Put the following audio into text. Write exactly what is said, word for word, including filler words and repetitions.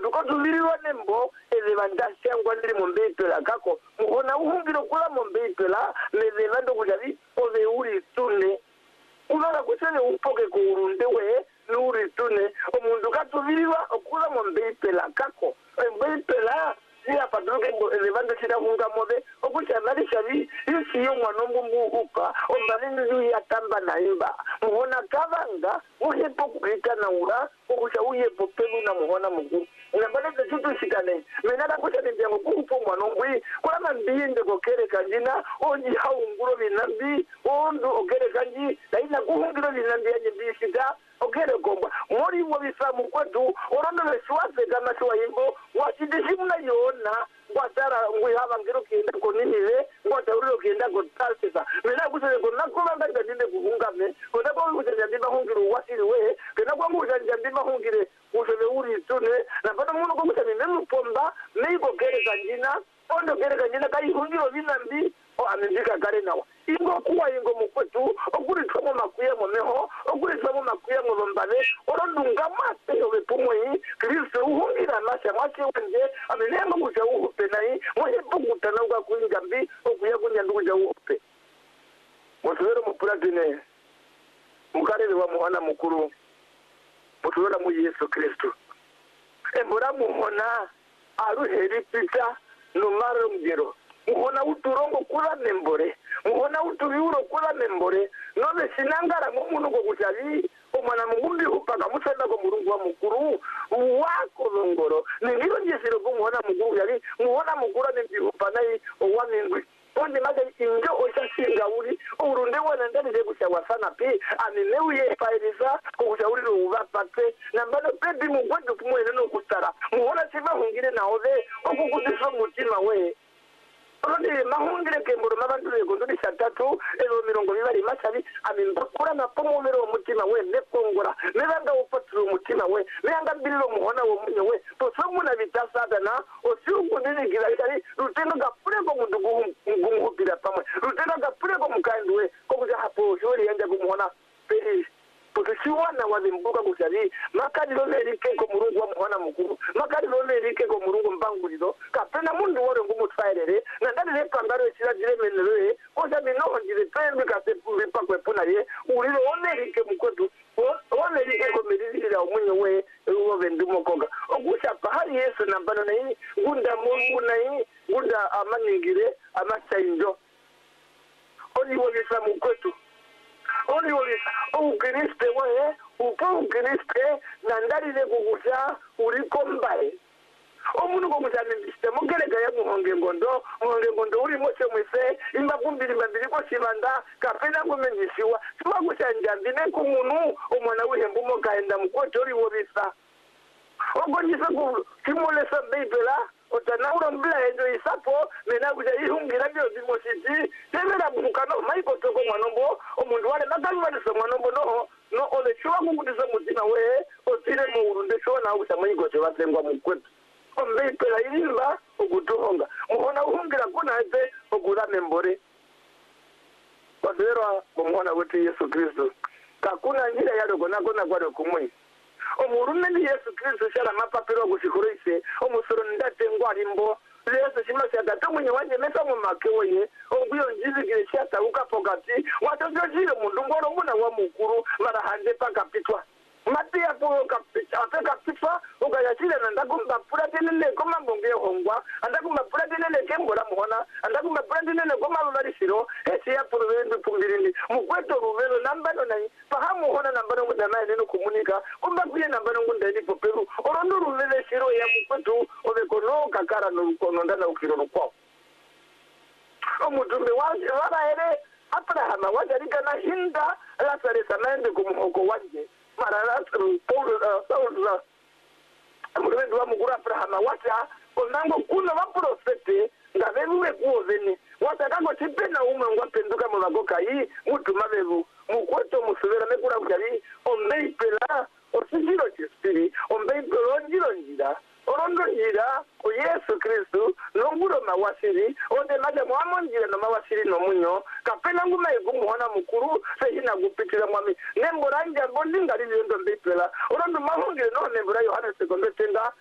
omuntu katubiriwa nembo eze bandashangwa ndiri mu mbeipela kako muhona uhungiro kula mu mbeipela meze bando kujabi ove uri tune unala kusene upoke ku urunde we nuri tune omuntu katubiriwa okula mu mbeipela kako mbeipela ya patruke eze bando shira hunga mode okucha mali shabi isi yo mwana mbumbu uka ombalindu ya tamba na imba muhona kavanga muhepo kuita na ura okucha uyepo pelu na muhona mugu ngambale de tutu shikane menada kucha de ngo kupo mwana mbui kwa mambinde kokere kanjina oji haunguro binambi ondo okere kanji daina kuhungiro binambi anje bishida okere komba mori mo bisamu kwetu orondo leswaze kama shwa yimbo wachidishimuna yona watara ngwe haba ngiro kienda koniniwe ngwatauriro kienda gotalsesa mena kusere kona kubanga ndinde kuhungame kona kwa kuja ndimba hungiro wasiri we kena kwa kuja ndimba hungire usebe uri tune na bana muno kwa kuja mimi pomba meiko kere kanjina ondo kere kanjina kai hungiro binambi o amendika kare nawa ingo kuwa ingo mukwetu okuri tsomo makuye mo meho okuri tsomo makuye mo lombale orondunga mate yo bepumwe kristo uhungira masha mwache wanje amenema kuja upe nai moye buguta na uga kuinga mbi okuya kunya nduja upe mutwero mupulatine mukarere wa muhana mukuru mutwera mu Yesu Kristo embora muhona aruheri pita numaro mgero muhona uturongo kula nembore muhona utubiuro kula nembore nobe sinangara mumuntu ngo kujali omwana mugumbi upaka musenda ko murungu wa mukuru wako longoro ningiro njesero ko muhona mukuru yali muhona mukuru nembi upanai owamengwe onde maga injo oshasinga uri urunde wana ndani de kushawa sana pe amineuye fairiza ko kushauri ro ubapate na bado pebi mugwendo kumwene no kutara muhona siba hungire na ove okukudiswa mutima we Rode mahungire kemboro mabandure gondori shatatu elo mirongo bibari machabi aminbakura na pomo mero mutima we ne kongora nebanga upatru mutima we nebanga billo muhona wo munyo we to somu na bitasa dana osuku ndini gilakari ruteno gapure ko mundugu ngumu bila pamwe ruteno gapure ko mukandu we ko kuja hapo shori yanja kumuhona peri Potosiwana wazimbuka kushari makadi lo lerike ko murungu wa muhona mukuru makadi lo lerike ko murungu mbanguliro kapena mundu wore ngumu tsairere na ndani le pangaro chira dire menere ko jabi no ndire pembe ka se puwe pa ko puna ye uriro onerike mukodu onerike ko medizira omunyo we uwo vendumo koga ogusha pahari Yesu na bana nei gunda mungu nei gunda amaningire amachainjo oni wo bisa mukodu Oni wali ukiniste we upo ukiniste na ndari de kugusa uri kombaye omuntu ko mujane mbiste mugere gaya muhonge ngondo muhonge ngondo uri moche mwese imba kumbiri mbiri ko sibanda kapena kumenyisiwa tuba kuchanja ndine ku muntu omwana wihembu mo kaenda mukotori wo bisa ogonyisa ku kimolesa beibela otanaura mbila ejo isapo mena kuja ihungira byo bimositi tebera mukano maiko toko mwanombo omuntu wale nakalwalisa mwanombo no no ole chwa kungudisa mutima we otire mu urunde chwa na usamayigo che batengwa mukwetu ombe pela ilimba okutonga muhona uhungira kuna ete okula membore bazero bomwana wetu Yesu Kristo kakuna njira yalo kona kona kwa kumwe omurume ni Yesu Kristo shala mapapiro gushikurise omusoro ndate ngwari mbo Yesu shima shaka tumunye wanje mesa mu makewe oguyo njizigire shata ukapokati watozyo jile mundu ngoro muna wa mukuru mara hande paka pitwa matia po kapita apeka pitwa ukayachile na ndakumba pura tenene koma mbonge hongwa andakumba pura tenene kembola muhona andakumba pura tenene koma barisiro esi ya purwendu pumbirindi mukweto ruvelo nambano nai pahamu hona nambano mudamaye neno kumunika kumba kuye nambano ngundeni poperu orondo ruvele shiro ya mukwetu ovekono kakara nurukono ndana ukiro nukwa omutumbe wara ere Abrahama wajarika na hinda lasare samaende kumuhoko wanje marara Paulo Paulo Amurendi wa mugura Abrahama wata onango kuna wa profete ngaveruwe kuoveni wata kango tipena umwe ngwa penduka mu bagoka yi mutu mabevu mukweto musubera mekura kujali ombeipela osijiro chespiri ombeipela onjiro njira orondo njira o Yesu Kristo nonguro mawasiri onde maje mwamonjira no mawasiri no munyo kapena nguma egumuhona mukuru sehina gupitira mwami nembora nja bondinga lilindo mbipela orondo mahungire no nembora Yohana sekondo tenga